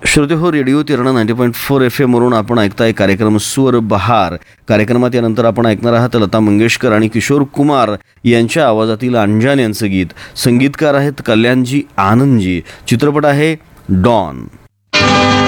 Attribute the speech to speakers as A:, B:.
A: श्रोते हो, radio तिरणा 90.4 FM वरून आपण ऐकताय कार्यक्रम स्वर बहार. कार्यक्रमात यानंतर आपण ऐकणार आहात लता मंगेशकर आणि किशोर कुमार यांच्या आवाजातील अंजान यांचं गीत. संगीतकार आहेत कल्याणजी आनंदजी. चित्रपट आहे डॉन.